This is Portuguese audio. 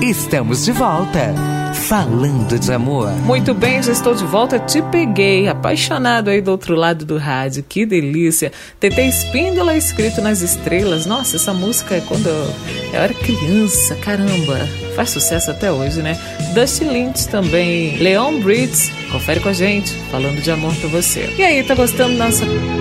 Estamos de volta, falando de amor. Muito bem, já estou de volta. Te peguei, apaixonado aí do outro lado do rádio. Que delícia. TT Espíndola, Escrito nas Estrelas. Nossa, essa música é quando eu era criança, caramba. Faz sucesso até hoje, né? Dusty Lynch também. Leon Bridges, confere com a gente, falando de amor pra você. E aí, tá gostando da nossa